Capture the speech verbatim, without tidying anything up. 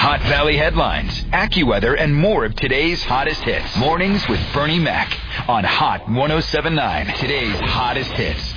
Hot Valley headlines, AccuWeather, and more of today's hottest hits. Mornings with Bernie Mac on Hot ten seventy-nine. Today's hottest hits.